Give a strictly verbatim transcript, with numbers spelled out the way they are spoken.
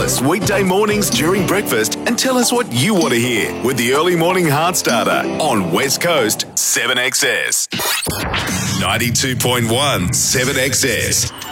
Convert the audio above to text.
us weekday mornings during breakfast and tell us what you want to hear with the Early Morning Heart Starter on West Coast seven X S. ninety-two point one seven X S.